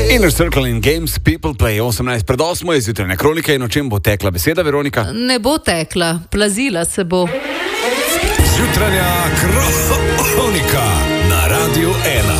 Inner Circle in Games, People Play, 18:08 je zjutrajna kronika in o čem bo tekla beseda, Veronika? Ne bo tekla, plazila se bo. Zjutrajna kronika na Radiu 1.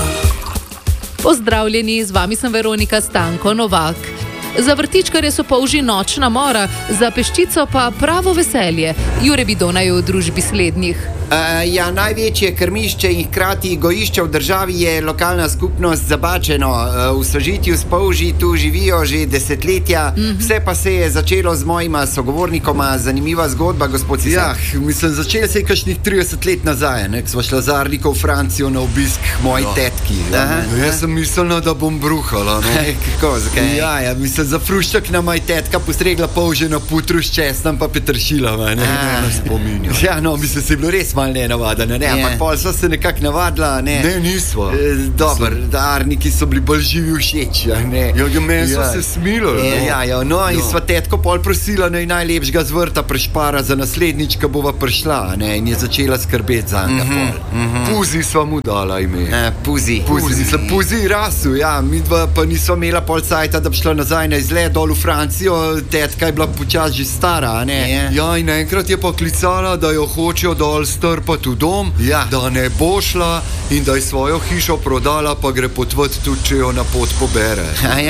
Pozdravljeni, z vami sem Veronika Stanko Novak. Za vrtičkarje so polži nočna mora, za peščico pa pravo veselje. Jure Bidona je v družbi slednjih. Največje krmišče in hkrati gojišče v državi je lokalna skupnost Zabačeno. V sožitju s polži tu živijo že desetletja. Vse pa se je začelo z mojima sogovornikoma. Zanimiva zgodba, gospod Cisak. Začelo se je kakšnih 30 let nazaj, ko sva šla z Arliko v Francijo na obisk k moji tetki. Jaz sem mislila, da bom bruhala. Kako, zakaj? Za fruščak na moja tetka postregla polže na putru s česnom pa petršila. Spominjam. Se je bilo res malo nenavadno, ampak pol sva se nekako navadila. Ne, nisva. Dobro, Arniki so bili bolj živi všeč. Meni so se smilili. In sva tetko pol prosila, najlepšega z vrta prešpara za naslednjič, ko bova prišla, in je začela skrbeti za njega. Puzi sva mu dala ime. Puzi. Puzi rasu, midva pa nisva imela pol cajta, da bi šla nazaj na izlet dol v Francijo. Tetka je bila počas že stara, in naenkrat je pa klicala, da jo hočejo dol strpati v dom, da ne bo šla in da je svojo hišo prodala, pa gre potvati tudi, če jo na pot pobere.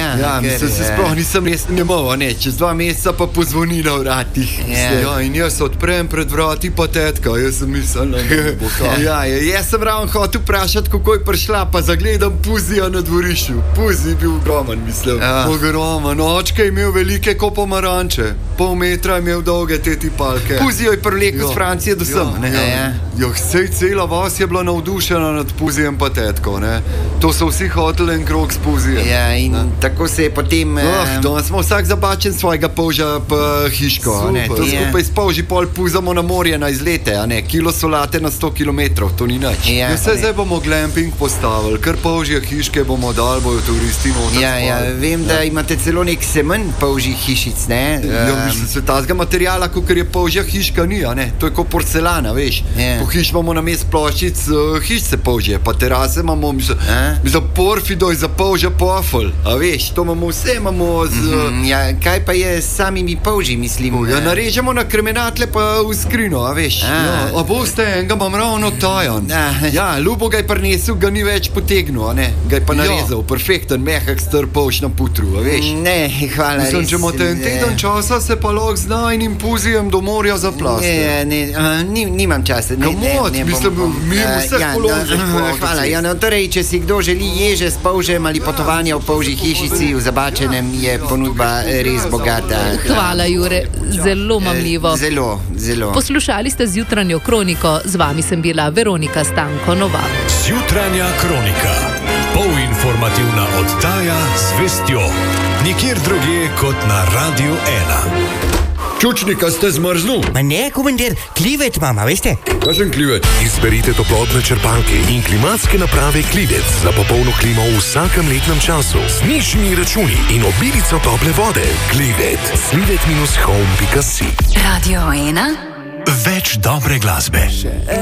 Se sploh nisem res nemal, čez 2 meseca pa pozvoni na vratih. In jaz odprem pred vrati, pa tetka, jaz sem mislil, da bo kaj. Jaz sem ravno hotel vprašati, kako je prišla, pa zagledam Puzija na dvorišču. Puzi je bil ogromen, mislim. Ogromen, očka je imel velike ko pomaranče, pol metra je imel dolge te tipalke. Puzijo je privlekel z Francije do sem. Sej cela vas je bila navdušena nad Puzijem pa tetko. To so vsi hoteli en krog s Puzijem. In tako se je potem... Danes smo vsak Zabačen svojega polža pa hiško. To skupaj s polži pol puzamo na morje na izlete. Kilo solate na 100 kilometrov, to ni nič. Zdaj bomo glamping postavili, kar polžje hiške bomo dali, bojo turisti noter. Vem, da imate celo nek semen polžjih hišic, ne? Se tazga materijala, kakor je polžja hiška ni, to je kot porcelana, veš. Po hiš imamo na mest ploščic, hišce polžje, pa terase imamo, za porfidoj, za polžja pofel, a veš, to imamo vse, imamo kaj pa je s samimi polžji, mislim? Narežemo na kremenatle pa v skrino, a veš. A boste, enega imam ravno tajan. Ljubo ga je prinesel, ga ni več potegnil, ga je pa narezal, perfekten, mehak star polž na putru, a veš. Ne, hvala, res. Če imate en teden časa, se pa lahko z najnim Puzijem do morja zaplaste. Nimam časa. Mi vseh položek. Hvala, torej, če si kdo želi ježe s polžem ali potovanja v polžji hišici v Zabačenem, je ponudba res bogata. Hvala, Jure, zelo mamljivo. Zelo. Poslušali ste zjutranjo kroniko, z vami sem bila Veronika Stanko Novak. Zjutranja kronika, polinformativna oddaja z vestjo. Nikjer drugje kot na Radiu 1. Čučnika ste zmrznul? Ma ne, komandir, klivet mama, veste? Kakšen klivet? Izberite toplotne črpalke in klimatske naprave Klivec za popolno klimo v vsakem letnem času. Z nižjimi računi in obilico tople vode. Klivet. Klivet-home.si. Radio 1. Več dobre glasbe.